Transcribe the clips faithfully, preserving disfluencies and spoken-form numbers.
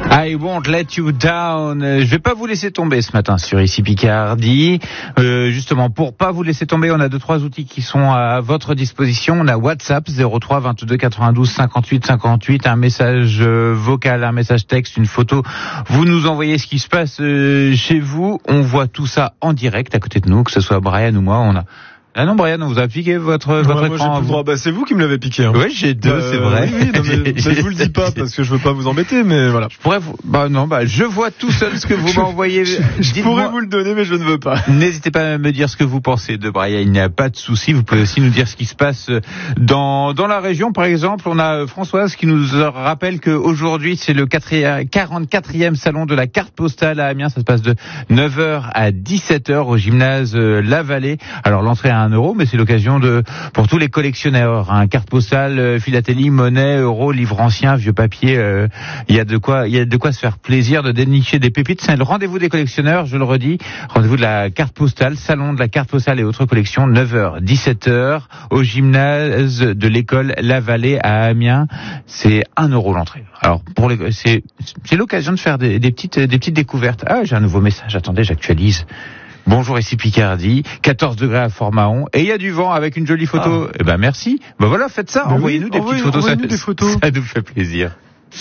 I won't let you down. Je vais pas vous laisser tomber ce matin sur Ici Picardie. Euh, justement, pour pas vous laisser tomber, on a deux, trois outils qui sont à votre disposition. On a WhatsApp, zéro trois vingt-deux quatre-vingt-douze cinquante-huit cinquante-huit, un message vocal, un message texte, une photo. Vous nous envoyez ce qui se passe chez vous. On voit tout ça en direct à côté de nous, que ce soit Brian ou moi. On a Ah non, Brian, on vous a piqué votre, ouais, votre moi, écran. J'ai plus droit. Bah, c'est vous qui me l'avez piqué. Hein. Oui, j'ai deux, euh, c'est vrai. Oui, oui, non, mais, mais je vous le dis pas parce que je veux pas vous embêter, mais voilà. Je pourrais vous, bah non, bah, je vois tout seul ce que vous m'envoyez. Je, je pourrais vous le donner, mais je ne veux pas. N'hésitez pas à me dire ce que vous pensez de Brian. Il n'y a pas de souci. Vous pouvez aussi nous dire ce qui se passe dans, dans la région. Par exemple, on a Françoise qui nous rappelle qu'aujourd'hui, c'est le quarante-quatrième salon de la carte postale à Amiens. Ça se passe de neuf heures à dix-sept heures au gymnase La Vallée. Alors, l'entrée à un euro, mais c'est l'occasion de, pour tous les collectionneurs, hein, carte postale, philatélie, monnaie, euros, livres anciens, vieux papiers, euh, il y a de quoi, il y a de quoi se faire plaisir, de dénicher des pépites. C'est le rendez-vous des collectionneurs, je le redis, rendez-vous de la carte postale, salon de la carte postale et autres collections, neuf heures, dix-sept heures, au gymnase de l'école La Vallée à Amiens. C'est un euro l'entrée. Alors, pour les, c'est, c'est l'occasion de faire des, des petites, des petites découvertes. Ah, j'ai un nouveau message. Attendez, j'actualise. Bonjour, ici Picardie, quatorze degrés à Fort-Mahon, et il y a du vent avec une jolie photo. Ah. Eh ben merci. Ben voilà, faites ça. Ben envoyez-nous oui, des envoyez, petites photos. Ça, des photos. Ça nous fait plaisir.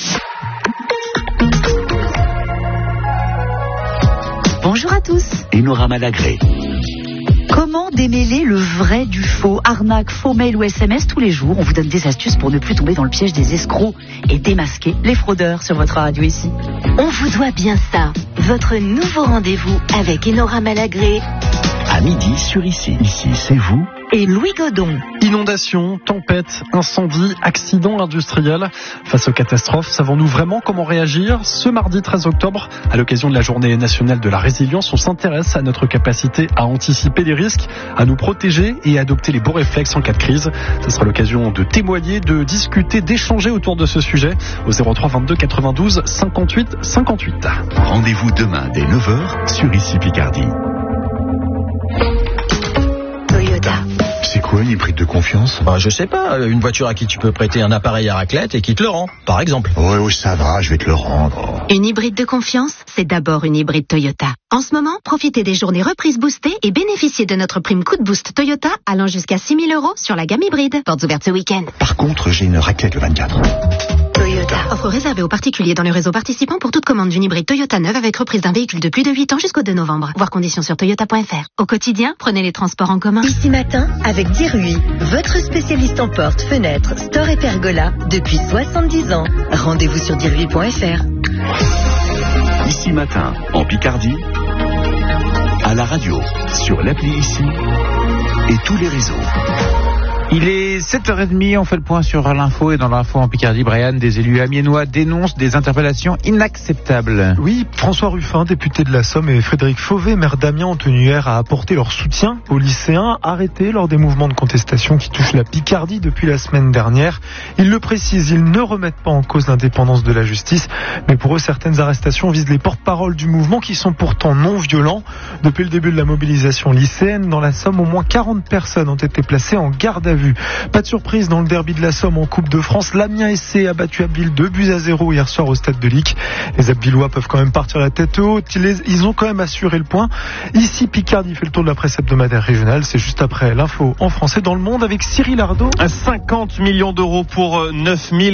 Bonjour à tous. Enora Malagré. Comment démêler le vrai du faux? Arnaque, faux mail ou S M S tous les jours. On vous donne des astuces pour ne plus tomber dans le piège des escrocs et démasquer les fraudeurs sur votre radio ici. On vous doit bien ça. Votre nouveau rendez-vous avec Enora Malagré. À midi sur Ici. Ici, c'est vous. Et Louis Godon. Inondations, tempêtes, incendies, accidents industriels. Face aux catastrophes, savons-nous vraiment comment réagir? Ce mardi treize octobre, à l'occasion de la journée nationale de la résilience, on s'intéresse à notre capacité à anticiper les risques, à nous protéger et à adopter les bons réflexes en cas de crise. Ce sera l'occasion de témoigner, de discuter, d'échanger autour de ce sujet au zéro trois vingt-deux quatre-vingt-douze cinquante-huit cinquante-huit. Rendez-vous demain dès neuf heures sur Ici Picardie. Toyota. C'est quoi une hybride de confiance? Bah, je sais pas, une voiture à qui tu peux prêter un appareil à raclette et qui te le rend, par exemple. Oui, oui, ça va, je vais te le rendre. Une hybride de confiance, c'est d'abord une hybride Toyota. En ce moment, profitez des journées reprises boostées et bénéficiez de notre prime coup de boost Toyota allant jusqu'à six mille euros sur la gamme hybride. Portes ouvertes ce week-end. Par contre, j'ai une raclette le vingt-quatre. Toyota. Offre réservée aux particuliers dans le réseau participant pour toute commande d'une hybride Toyota neuve avec reprise d'un véhicule de plus de huit ans jusqu'au deux novembre. Voir conditions sur toyota point f r. Au quotidien, prenez les transports en commun. Ici matin, avec Dirui, votre spécialiste en portes, fenêtres, store et pergola depuis soixante-dix ans. Rendez-vous sur dirui point f r. Ici matin, en Picardie, à la radio, sur l'appli Ici et tous les réseaux. Il est sept heures trente, on fait le point sur l'info et dans l'info en Picardie, Brian, des élus amiénois dénoncent des interpellations inacceptables. Oui, François Ruffin, député de la Somme, et Frédéric Fauvet, maire d'Amiens, ont tenu hier à apporter leur soutien aux lycéens arrêtés lors des mouvements de contestation qui touchent la Picardie depuis la semaine dernière. Ils le précisent, ils ne remettent pas en cause l'indépendance de la justice, mais pour eux, certaines arrestations visent les porte-paroles du mouvement qui sont pourtant non violents. Depuis le début de la mobilisation lycéenne, dans la Somme, au moins quarante personnes ont été placées en garde à vue. Pas de surprise dans le derby de la Somme en Coupe de France. L'Amiens S C a battu Abbeville deux buts à zéro hier soir au stade de Lic. Les Abbillois peuvent quand même partir la tête haute. Ils, ils ont quand même assuré le point. Ici, Picardie fait le tour de la presse hebdomadaire régionale. C'est juste après l'info en français dans le monde avec Cyril Ardo. cinquante millions d'euros pour neuf mille